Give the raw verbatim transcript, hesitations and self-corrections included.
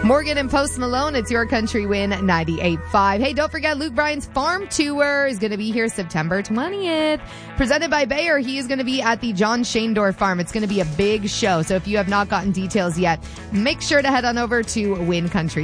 Morgan and Post Malone, it's Your Country Win ninety-eight point five. Hey, don't forget Luke Bryan's farm tour is going to be here September twentieth. Presented by Bayer, he is going to be at the John Shaindor Farm. It's going to be a big show. So if you have not gotten details yet, make sure to head on over to Win Country.